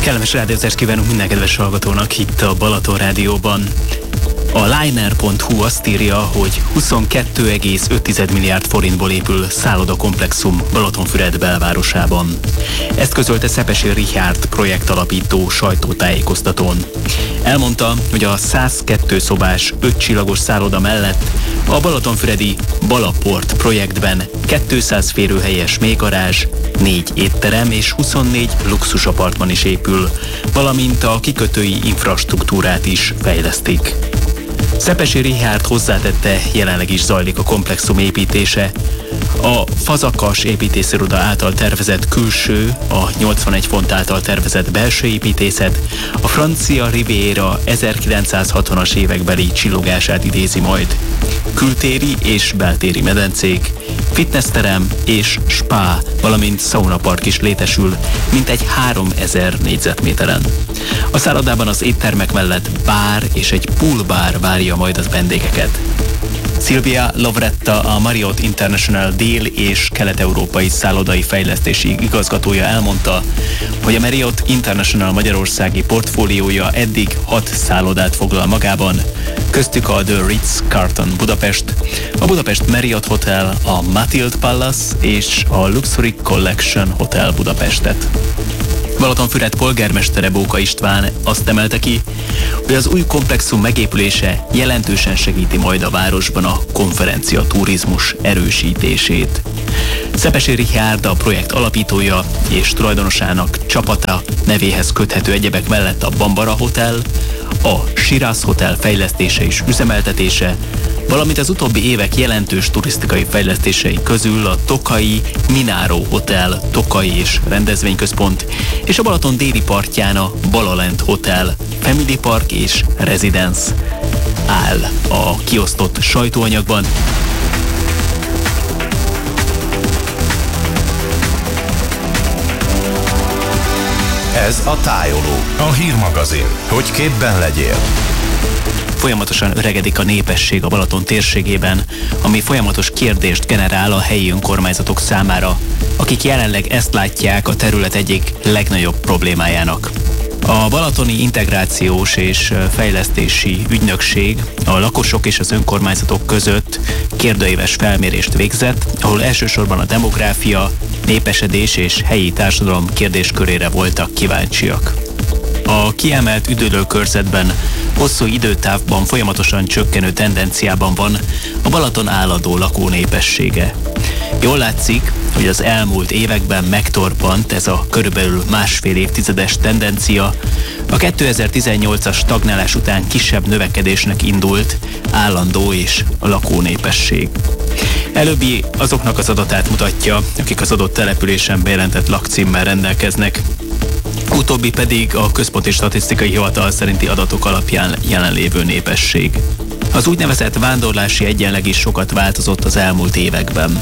Kellemes rádiózást kívánunk minden kedves hallgatónak itt a Balaton Rádióban. A Liner.hu azt írja, hogy 22,5 milliárd forintból épül szállodakomplexum Balatonfüred belvárosában. Ezt közölte Szepesi Richárd projektalapító sajtótájékoztatón. Elmondta, hogy a 102 szobás 5 csillagos szálloda mellett a balatonfüredi Balaport projektben 200 férőhelyes mélygarázs, 4 étterem és 24 luxusapartman is épül, valamint a kikötői infrastruktúrát is fejlesztik. Szepesi Richárd hozzátette, jelenleg is zajlik a komplexum építése. A Fazakas építésziroda által tervezett külső, a 81 font által tervezett belső építészet a francia Riviera 1960-as évekbeli csillogását idézi majd. Kültéri és beltéri medencék, fitnessterem és spa, valamint szaunapark is létesül, mintegy 3000 négyzetméteren. A szállodában az éttermek mellett bár és egy poolbár várja majd az vendégeket. Silvia Lovretta, a Marriott International dél- és kelet-európai szállodai fejlesztési igazgatója elmondta, hogy a Marriott International magyarországi portfóliója eddig 6 szállodát foglal magában, köztük a The Ritz-Carlton Budapest, a Budapest Marriott Hotel, a Mathilde Palace és a Luxury Collection Hotel Budapestet. Balatonfüred polgármestere Bóka István azt emelte ki, hogy az új komplexum megépülése jelentősen segíti majd a városban a konferencia turizmus erősítését. Szepesi Richárd, a projekt alapítója és tulajdonosának csapata nevéhez köthető egyebek mellett a Bambara Hotel, a Shiraz Hotel fejlesztése és üzemeltetése, valamint az utóbbi évek jelentős turisztikai fejlesztései közül a Tokai Mináró Hotel, Tokai és rendezvényközpont, és a Balaton déli partján a Balalent Hotel, Family Park és Residence áll a kiosztott sajtóanyagban. Ez a Tájoló, a hírmagazin, hogy képben legyél. Folyamatosan öregedik a népesség a Balaton térségében, ami folyamatos kérdést generál a helyi önkormányzatok számára, akik jelenleg ezt látják a terület egyik legnagyobb problémájának. A Balatoni Integrációs és Fejlesztési Ügynökség a lakosok és az önkormányzatok között kérdőíves felmérést végzett, ahol elsősorban a demográfia, népesedés és helyi társadalom kérdéskörére voltak kíváncsiak. A kiemelt üdülőkörzetben hosszú időtávban folyamatosan csökkenő tendenciában van a Balaton állandó lakónépessége. Jól látszik, hogy az elmúlt években megtorpant ez a körülbelül másfél évtizedes tendencia, a 2018-as stagnálás után kisebb növekedésnek indult állandó és a lakónépesség. Előbbi azoknak az adatát mutatja, akik az adott településen bejelentett lakcímmel rendelkeznek, utóbbi pedig a Központi Statisztikai Hivatal szerinti adatok alapján jelenlévő népesség. Az úgynevezett vándorlási egyenleg is sokat változott az elmúlt években.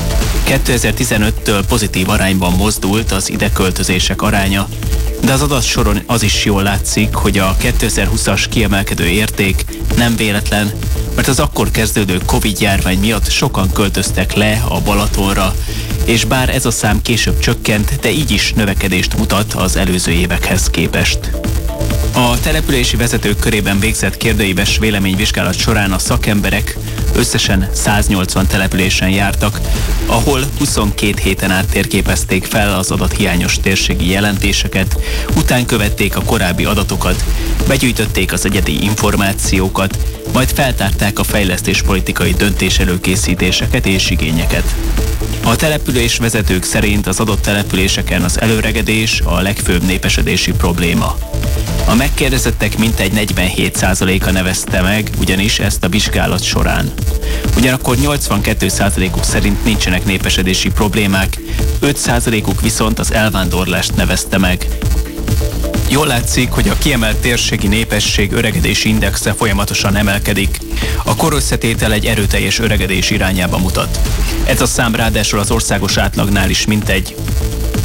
2015-től pozitív arányban mozdult az ideköltözések aránya, de az adatsoron az is jól látszik, hogy a 2020-as kiemelkedő érték nem véletlen, mert az akkor kezdődő Covid-járvány miatt sokan költöztek le a Balatonra, és bár ez a szám később csökkent, de így is növekedést mutat az előző évekhez képest. A települési vezetők körében végzett kérdőíves véleményvizsgálat során a szakemberek összesen 180 településen jártak, ahol 22 héten át térképezték fel az adathiányos térségi jelentéseket, után követték a korábbi adatokat, begyűjtötték az egyedi információkat, majd feltárták a fejlesztéspolitikai döntéselőkészítéseket és igényeket. A település vezetők szerint az adott településeken az előregedés a legfőbb népesedési probléma. A megkérdezettek mintegy 47%-a nevezte meg ugyanis ezt a vizsgálat során. Ugyanakkor 82%-uk szerint nincsenek népesedési problémák, 5%-uk viszont az elvándorlást nevezte meg. Jól látszik, hogy a kiemelt térségi népesség öregedési indexe folyamatosan emelkedik. A korösszetétel egy erőteljes öregedés irányába mutat. Ez a szám ráadásul az országos átlagnál is mintegy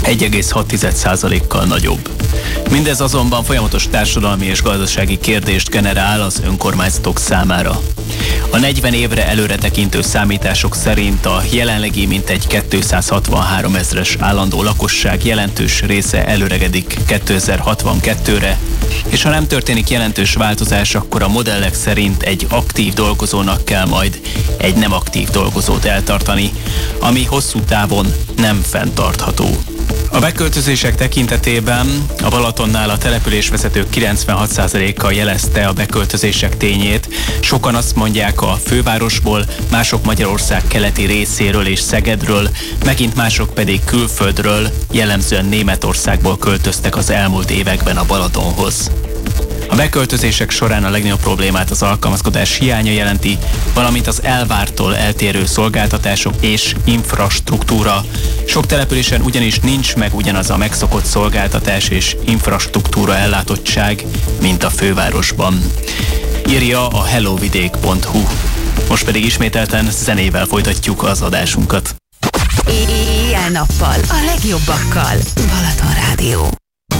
1,6%-kal nagyobb. Mindez azonban folyamatos társadalmi és gazdasági kérdést generál az önkormányzatok számára. A 40 évre előre tekintő számítások szerint a jelenlegi mintegy 263 000-es állandó lakosság jelentős része előregedik 2062-re, és ha nem történik jelentős változás, akkor a modellek szerint egy aktív dolgozónak kell majd egy nem aktív dolgozót eltartani, ami hosszú távon nem fenntartható. A beköltözések tekintetében a Balatonnál a településvezetők 96%-a jelezte a beköltözések tényét. Sokan azt mondják a fővárosból, mások Magyarország keleti részéről és Szegedről, megint mások pedig külföldről, jellemzően Németországból költöztek az elmúlt években a Balatonhoz. A beköltözések során a legnagyobb problémát az alkalmazkodás hiánya jelenti, valamint az elvártól eltérő szolgáltatások és infrastruktúra. Sok településen ugyanis nincs meg ugyanaz a megszokott szolgáltatás és infrastruktúra ellátottság, mint a fővárosban. Írja a hellovidék.hu. Most pedig ismételten zenével folytatjuk az adásunkat. Éjjel-nappal a legjobbakkal. Balaton Rádió.